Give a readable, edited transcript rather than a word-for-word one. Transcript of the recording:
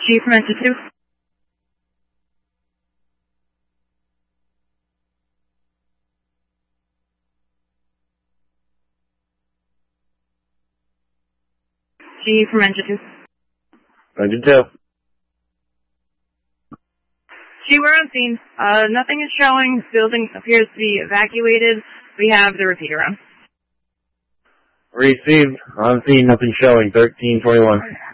Chief from Engine 2. Chief from Engine 2. Engine 2. Chief, we're on scene. Nothing is showing. Building appears to be evacuated. We have the repeater on. Received. On scene, nothing showing. 1321.